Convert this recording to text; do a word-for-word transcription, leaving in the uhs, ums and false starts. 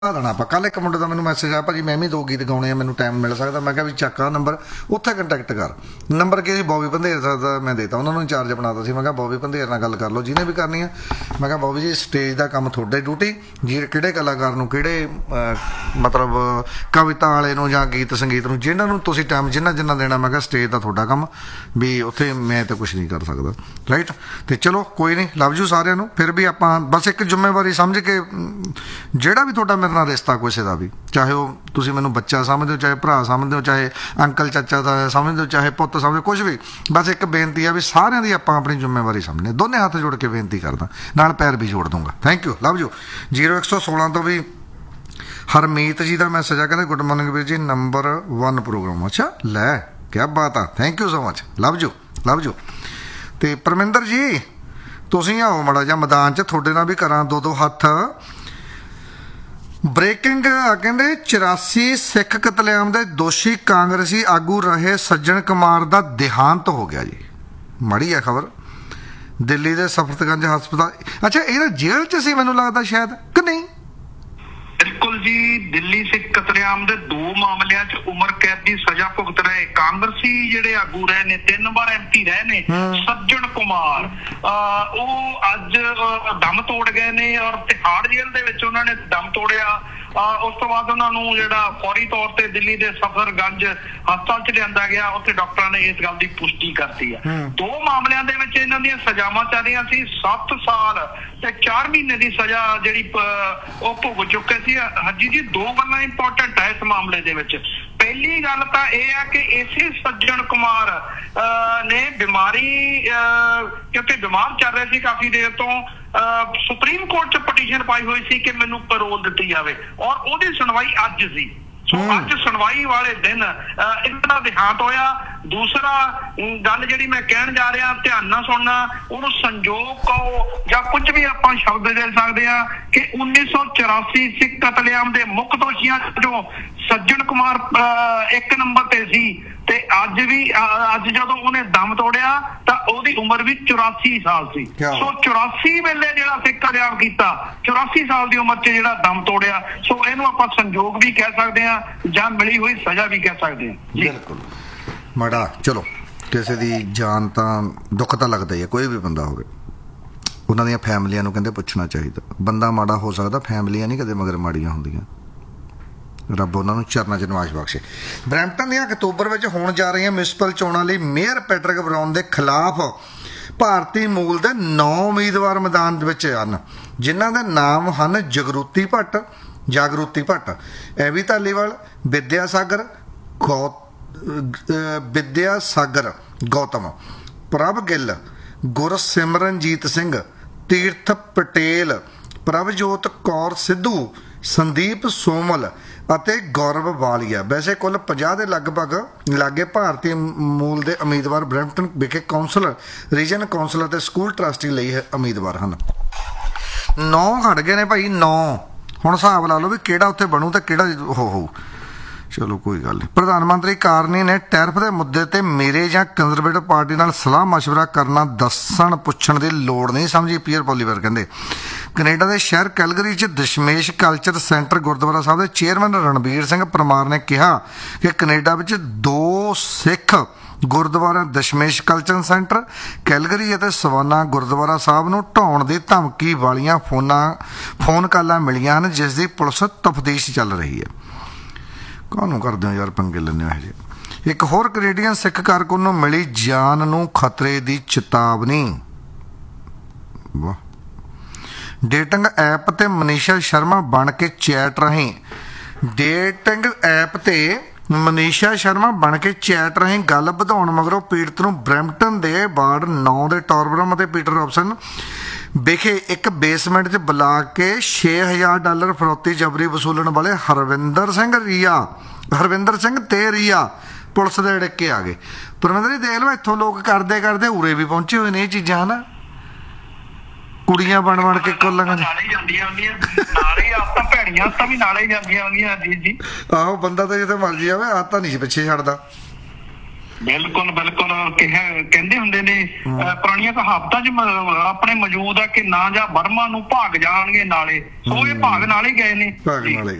ਦੇਣਾ ਆਪਾਂ ਕੱਲ ਇੱਕ ਮੁੰਡੇ ਦਾ ਮੈਨੂੰ ਮੈਸੇਜ ਆਇਆ ਭਾਜੀ ਮੈਂ ਵੀ ਦੋ ਗੀਤ ਗਾਉਣੇ ਆ ਮੈਨੂੰ ਟਾਈਮ ਮਿਲ ਸਕਦਾ ਮੈਂ ਕਿਹਾ ਵੀ ਚੱਕ ਆ ਨੰਬਰ ਉੱਥੇ ਕੰਟੈਕਟ ਕਰ ਨੰਬਰ ਕੀ ਸੀ ਬੋਬੀ ਪੰਧੇਰ ਦਾ ਮੈਂ ਦੇਤਾ ਉਹਨਾਂ ਨੂੰ ਇੰਚਾਰਜ ਬਣਾਤਾ ਸੀ ਮੈਂ ਕਿਹਾ ਬੋਬੀ ਪੰਧੇਰ ਨਾਲ ਗੱਲ ਕਰ ਲਓ ਜਿਹਨੇ ਵੀ ਕਰਨੀ ਆ ਮੈਂ ਕਿਹਾ ਬੋਬੀ ਜੀ ਸਟੇਜ ਦਾ ਕੰਮ ਤੁਹਾਡੇ ਡਿਊਟੀ ਜੀ ਕਿਹੜੇ ਕਲਾਕਾਰ ਨੂੰ ਕਿਹੜੇ ਮਤਲਬ ਕਵਿਤਾ ਵਾਲੇ ਨੂੰ ਜਾਂ ਗੀਤ ਸੰਗੀਤ ਨੂੰ ਜਿਹਨਾਂ ਨੂੰ ਤੁਸੀਂ ਟਾਈਮ ਜਿੰਨਾ ਜਿੰਨਾ ਦੇਣਾ ਮੈਂ ਕਿਹਾ ਸਟੇਜ ਦਾ ਤੁਹਾਡਾ ਕੰਮ ਵੀ ਉੱਥੇ ਮੈਂ ਤਾਂ ਕੁਛ ਨਹੀਂ ਕਰ ਸਕਦਾ ਰਾਈਟ ਤੇ ਚਲੋ ਕੋਈ ਨਹੀਂ ਲਵ ਯੂ ਸਾਰਿਆਂ ਨੂੰ ਫਿਰ ਵੀ ਆਪਾਂ ਬਸ ਇੱਕ ਜ਼ਿੰਮੇਵਾਰੀ ਸਮਝ ਕੇ ਜਿਹੜਾ ਵੀ ਤੁਹਾਡਾ ਨਾਲ ਰਿਸ਼ਤਾ ਕਿਸੇ ਦਾ ਵੀ ਚਾਹੇ ਉਹ ਤੁਸੀਂ ਮੈਨੂੰ ਬੱਚਾ ਸਮਝਦੇ ਹੋ ਚਾਹੇ ਭਰਾ ਸਮਝਦੇ ਹੋ ਚਾਹੇ ਅੰਕਲ ਚਾਚਾ ਦਾ ਸਮਝਦੇ ਹੋ ਚਾਹੇ ਪੁੱਤ ਸਮਝਦੇ ਕੁਛ ਵੀ ਬਸ ਇੱਕ ਬੇਨਤੀ ਆ ਵੀ ਸਾਰਿਆਂ ਦੀ ਆਪਾਂ ਆਪਣੀ ਜ਼ਿੰਮੇਵਾਰੀ ਸਮਝਣੀ ਦੋਨੇ ਹੱਥ ਜੋੜ ਕੇ ਬੇਨਤੀ ਕਰਦਾ ਨਾਲ ਪੈਰ ਵੀ ਜੋੜ ਦੂੰਗਾ thank you love you zero ਇੱਕ ਸੌ ਸੋਲਾਂ ਤੋਂ ਵੀ ਹਰਮੀਤ ਜੀ ਦਾ ਮੈਸੇਜ ਆ ਕਹਿੰਦੇ ਗੁੱਡ ਮਾਰਨਿੰਗ ਵੀਰ ਜੀ ਨੰਬਰ ਵਨ ਪ੍ਰੋਗਰਾਮ ਅੱਛਾ ਲੈ ਕਿਆ ਬਾਤ ਆ thank you so much love you love you ਤੇ ਪਰਮਿੰਦਰ ਜੀ ਤੁਸੀਂ ਆਓ ਮਾੜਾ ਜਿਹਾ ਮੈਦਾਨ 'ਚ ਤੁਹਾਡੇ ਨਾਲ ਵੀ ਕਰਾਂ ਦੋ ਦੋ ਹੱਥ ਬ੍ਰੇਕਿੰਗ ਕਹਿੰਦੇ ਚੁਰਾਸੀ ਸਿੱਖ ਕਤਲੇਆਮ ਦੇ ਦੋਸ਼ੀ ਕਾਂਗਰਸੀ ਆਗੂ ਰਹੇ ਸੱਜਣ ਕੁਮਾਰ ਦਾ ਦੇਹਾਂਤ ਹੋ ਗਿਆ ਜੀ ਮਾੜੀ ਹੈ ਖਬਰ ਦਿੱਲੀ ਦੇ ਸਫਦਰਜੰਗ ਹਸਪਤਾਲ ਅੱਛਾ ਇਹਦਾ ਜੇਲ੍ਹ 'ਚ ਸੀ ਮੈਨੂੰ ਲੱਗਦਾ ਸ਼ਾਇਦ ਕਿ ਨਹੀਂ ਬਿਲਕੁਲ ਜੀ ਦਿੱਲੀ ਸਿੱਖ ਕਤਲੇਆਮ ਦੇ ਦੋ ਮਾਮਲਿਆਂ 'ਚ ਉਮਰ ਕੈਦ ਦੀ ਸਜ਼ਾ ਭੁਗਤ ਰਹੇ ਕਾਂਗਰਸੀ ਜਿਹੜੇ ਆਗੂ ਰਹੇ ਨੇ ਤਿੰਨ ਵਾਰ ਐਮਪੀ ਰਹੇ ਨੇ ਸੱਜਣ ਕੁਮਾਰ ਉਹ ਅੱਜ ਦਮ ਤੋੜ ਗਏ ਨੇ ਔਰ ਤਿਹਾੜ ਜੇਲ੍ਹ ਦੇ ਵਿੱਚ ਉਹਨਾਂ ਨੇ ਦਮ ਤੋੜਿਆ ਉਸ ਤੋਂ ਬਾਅਦ ਉਹਨਾਂ ਨੂੰ ਜਿਹੜਾ ਫੌਰੀ ਤੌਰ ਤੇ ਦਿੱਲੀ ਦੇ ਸਫਦਰਜੰਗ ਹਸਪਤਾਲ 'ਚ ਲਿਆਂਦਾ ਗਿਆ ਉੱਥੇ ਡਾਕਟਰਾਂ ਨੇ ਇਸ ਗੱਲ ਦੀ ਪੁਸ਼ਟੀ ਕਰਤੀ ਆ ਦੋ ਮਾਮਲਿਆਂ ਦੇ ਵਿੱਚ ਇਹਨਾਂ ਦੀਆਂ ਸਜ਼ਾਵਾਂ ਚੱਲ ਰਹੀਆਂ ਸੀ ਸੱਤ ਸਾਲ ਤੇ ਚਾਰ ਮਹੀਨੇ ਦੀ ਸਜ਼ਾ ਜਿਹੜੀ ਉਹ ਭੁਗਤ ਚੁੱਕੇ ਸੀ ਹੱਜੀ ਜੀ ਦੋ ਗੱਲਾਂ ਇੰਪੋਰਟੈਂਟ ਹੈ ਇਸ ਮਾਮਲੇ ਦੇ ਵਿੱਚ ਪਹਿਲੀ ਗੱਲ ਤਾਂ ਇਹ ਆ ਕਿ ਇਸੇ ਸੱਜਣ ਕੁਮਾਰ ਨੇ ਬਿਮਾਰੀ ਕਿਉਂਕਿ ਬਿਮਾਰ ਚੱਲ ਰਹੇ ਸੀ ਕਾਫੀ ਦੇਰ ਤੋਂ ਸੁਪਰੀਮ ਕੋਰਟ 'ਚ ਪਟੀਸ਼ਨ ਪਾਈ ਹੋਈ ਸੀ ਕਿ ਮੈਨੂੰ ਪੈਰੋਲ ਦਿੱਤੀ ਜਾਵੇ ਔਰ ਉਹਦੀ ਸੁਣਵਾਈ ਅੱਜ ਸੀ ਸੋ ਅੱਜ ਸੁਣਵਾਈ ਵਾਲੇ ਦਿਨ ਇਹਨਾਂ ਦਾ ਦੇਹਾਂਤ ਹੋਇਆ ਦੂਸਰਾ ਗੱਲ ਜਿਹੜੀ ਮੈਂ ਕਹਿਣ ਜਾ ਰਿਹਾ ਧਿਆਨ ਨਾਲ ਸੁਣਨਾ ਉਹਨੂੰ ਸੰਜੋਗ ਕਹੋ ਜਾਂ ਕੁਝ ਵੀ ਆਪਾਂ ਸ਼ਬਦ ਦੇ ਸਕਦੇ ਹਾਂ ਕਿ ਉੱਨੀ ਸੌ ਚੁਰਾਸੀ ਸਿੱਖ ਕਤਲੇਆਮ ਦੇ ਮੁੱਖ ਦੋਸ਼ੀਆਂ ਚੋਂ ਸੱਜਣ ਕੁਮਾਰ ਇੱਕ ਨੰਬਰ ਤੇ ਸੀ ਤੇ ਅੱਜ ਵੀ ਅੱਜ ਜਦੋਂ ਉਹਨੇ ਦਮ ਤੋੜਿਆ ਤਾਂ ਉਹਦੀ ਉਮਰ ਵੀ ਚੁਰਾਸੀ ਸਾਲ ਸੀ ਸੋ ਚੁਰਾਸੀ ਵੇਲੇ ਜਿਹੜਾ ਸਿੱਖ ਕਤਲੇਆਮ ਕੀਤਾ ਚੁਰਾਸੀ ਸਾਲ ਦੀ ਉਮਰ 'ਚ ਜਿਹੜਾ ਦਮ ਤੋੜਿਆ ਸੋ ਇਹਨੂੰ ਆਪਾਂ ਸੰਜੋਗ ਵੀ ਕਹਿ ਸਕਦੇ ਹਾਂ ਜਾਂ ਮਿਲੀ ਹੋਈ ਸਜ਼ਾ ਵੀ ਕਹਿ ਸਕਦੇ ਹਾਂ ਬਿਲਕੁਲ ਮਾੜਾ ਚਲੋ ਕਿਸੇ ਦੀ ਜਾਨ ਤਾਂ ਦੁੱਖ ਤਾਂ ਲੱਗਦਾ ਹੀ ਹੈ ਕੋਈ ਵੀ ਬੰਦਾ ਹੋਵੇ ਉਹਨਾਂ ਦੀਆਂ ਫੈਮਲੀਆਂ ਨੂੰ ਕਹਿੰਦੇ ਪੁੱਛਣਾ ਚਾਹੀਦਾ ਬੰਦਾ ਮਾੜਾ ਹੋ ਸਕਦਾ ਫੈਮਲੀਆਂ ਨਹੀਂ ਕਦੇ ਮਗਰ ਮਾੜੀਆਂ ਹੁੰਦੀਆਂ ਰੱਬ ਉਹਨਾਂ ਨੂੰ ਚਰਨਾਂ 'ਚ ਨਿਵਾਸ ਬਖਸ਼ੇ ਬਰੈਂਪਟਨ ਦੀਆਂ ਅਕਤੂਬਰ ਵਿੱਚ ਹੋਣ ਜਾ ਰਹੀਆਂ ਮਿਊਨਿਸਪਲ ਚੋਣਾਂ ਲਈ ਮੇਅਰ ਪੈਟਰਿਕ ਬਰਾਊਨ ਦੇ ਖਿਲਾਫ ਭਾਰਤੀ ਮੂਲ ਦੇ ਨੌ ਉਮੀਦਵਾਰ ਮੈਦਾਨ ਦੇ ਵਿੱਚ ਹਨ ਜਿਨ੍ਹਾਂ ਦੇ ਨਾਮ ਹਨ ਜਗਰੂਤੀ ਭੱਟ ਜਾਗਰੂਤੀ ਭੱਟ ਐਵੀ ਧਾਲੀਵਾਲ ਵਿਦਿਆ ਸਾਗਰ ਗੌ ਵਿਦਿਆ ਸਾਗਰ ਗੌਤਮ ਪ੍ਰਭ ਗਿੱਲ ਗੁਰਸਿਮਰਨਜੀਤ ਸਿੰਘ ਤੀਰਥ ਪਟੇਲ ਪ੍ਰਭਜੋਤ ਕੌਰ ਸਿੱਧੂ ਸੰਦੀਪ ਸੋਮਲ ਅਤੇ ਗੌਰਵ ਵਾਲੀਆ ਵੈਸੇ ਕੁੱਲ ਪੰਜਾਹ ਦੇ ਲਗਭਗ ਲਾਗੇ ਭਾਰਤੀ ਮੂਲ ਦੇ ਉਮੀਦਵਾਰ ਬਰੈਂਪਟਨ ਵਿਖੇ ਕੌਂਸਲਰ ਰੀਜਨ ਕੌਂਸਲਰ ਅਤੇ ਸਕੂਲ ਟਰਸਟੀ ਲਈ ਉਮੀਦਵਾਰ ਹਨ ਨੌ ਖੜ ਗਏ ਨੇ ਭਾਈ ਨੌ ਹੁਣ ਹਿਸਾਬ ਲਾ ਲਓ ਵੀ ਕਿਹੜਾ ਉੱਥੇ ਬਣੂ ਤੇ ਕਿਹੜਾ ਹੋ ਹੋਊ ਚਲੋ ਕੋਈ ਗੱਲ ਨਹੀਂ ਪ੍ਰਧਾਨ ਮੰਤਰੀ ਕਾਰਨੀ ਨੇ ਟੈਰਿਫ ਦੇ ਮੁੱਦੇ ਤੇ ਮੇਰੇ ਜਾਂ ਕੰਜ਼ਰਵੇਟਿਵ ਪਾਰਟੀ ਨਾਲ ਸਲਾਹ ਮਸ਼ਵਰਾ ਕਰਨਾ ਦੱਸਣ ਪੁੱਛਣ ਦੀ ਲੋੜ ਨਹੀਂ ਸਮਝੀ ਪੀਅਰ ਪੋਲੀਵਰ ਕਹਿੰਦੇ ਕੈਨੇਡਾ ਦੇ ਸ਼ਹਿਰ ਕੈਲਗਰੀ 'ਚ ਦਸ਼ਮੇਸ਼ ਕਲਚਰ ਸੈਂਟਰ ਗੁਰਦੁਆਰਾ ਸਾਹਿਬ ਦੇ ਚੇਅਰਮੈਨ ਰਣਬੀਰ ਸਿੰਘ ਪਰਮਾਰ ਨੇ ਕਿਹਾ ਕਿ ਕੈਨੇਡਾ ਵਿੱਚ ਦੋ ਸਿੱਖ Gurdwara Dashmesh culture centre Calgary ਅਤੇ ਸਵਾਨਾ ਗੁਰਦੁਆਰਾ ਸਾਹਿਬ ਨੂੰ ਢਾਉਣ ਦੀ ਧਮਕੀ ਵਾਲੀਆਂ ਫੋਨਾਂ ਫੋਨ ਕਾਲਾਂ ਮਿਲੀਆਂ ਹਨ ਜਿਸ ਦੀ ਪੁਲਿਸ ਤਫਤੀਸ਼ ਚੱਲ ਰਹੀ ਹੈ ਕਾਹਨੂੰ ਕਰਦੇ ਹੋ ਯਾਰ ਪੰਗੇ ਲੈਂਦੇ ਹੋ ਇਹ ਜਿਹੇ ਇੱਕ ਹੋਰ ਕੈਨੇਡੀਅਨ ਸਿੱਖ ਕਾਰਕੁਨ ਨੂੰ ਮਿਲੀ ਜਾਨ ਨੂੰ ਖਤਰੇ ਦੀ ਚੇਤਾਵਨੀ ਵਾਹ ਡੇਟਿੰਗ ਐਪ ਤੇ ਮਨੀਸ਼ਾ ਸ਼ਰਮਾ ਬਣ ਕੇ ਚੈਟ ਰਾਹੀਂ ਡੇਟਿੰਗ ਐਪ ਤੇ ਮਨੀਸ਼ਾ ਸ਼ਰਮਾ ਬਣ ਕੇ ਚੈਟ ਰਾਹੀਂ ਗੱਲ ਵਧਾਉਣ ਮਗਰੋਂ ਪੀੜਤ ਨੂੰ ਬਰੈਂਪਟਨ ਦੇ ਵਾਰਡ ਨੌ ਦੇ ਟੌਰਬਰਮ ਅਤੇ ਪੀਟਰ ਰੌਬਸਨ ਵਿਖੇ ਇੱਕ ਬੇਸਮੈਂਟ 'ਚ ਬੁਲਾ ਕੇ ਛੇ ਹਜ਼ਾਰ ਡਾਲਰ ਫਰੌਤੀ ਜਬਰੀ ਵਸੂਲਣ ਵਾਲੇ ਹਰਵਿੰਦਰ ਸਿੰਘ ਰੀਆ ਹਰਵਿੰਦਰ ਸਿੰਘ ਤੇ ਰੀਆ ਪੁਲਿਸ ਦੇ ਡਿੱਕੇ ਆ ਗਏ ਪਰਮਿੰਦਰ ਜੀ ਦੇਖ ਲਓ ਇੱਥੋਂ ਲੋਕ ਕਰਦੇ ਕਰਦੇ ਉਰੇ ਵੀ ਪਹੁੰਚੇ ਹੋਏ ਨੇ ਇਹ ਚੀਜ਼ਾਂ ਹਨਾ ਕੁੜੀਆਂ ਬਣ ਬਣ ਕੇ ਕੋਲਾਂ ਨਾਲੇ ਜਾਂਦੀਆਂ ਹੁੰਦੀਆਂ ਨਾਲੇ ਆਤਾਂ ਭੈੜੀਆਂ ਆਤਾਂ ਵੀ ਨਾਲੇ ਜਾਂਦੀਆਂ ਹੁੰਦੀਆਂ ਜੀ ਜੀ ਆਹੋ ਬੰਦਾ ਤਾਂ ਜਿੱਥੇ ਮਰਜੀ ਆਵੇ ਆਤਾਂ ਨਹੀਂ ਪਿੱਛੇ ਛੱਡਦਾ ਬਿਲਕੁਲ ਬਿਲਕੁਲ ਕਿਹਾ ਕਹਿੰਦੇ ਹੁੰਦੇ ਨੇ ਅਹ ਪੁਰਾਣੀਆਂ ਕਹਾਵਤਾਂ 'ਚ ਮ- ਆਪਣੇ ਮੌਜੂਦ ਆ ਕਿ ਨਾ ਜਾਂ ਬਰਮਾ ਨੂੰ ਭਾਗ ਜਾਣਗੇ ਨਾਲੇ, ਸੋ ਇਹ ਭਾਗ ਨਾਲੇ ਗਏ ਨੇ ਭਾਗ ਜੀ। ਨਾਲੇ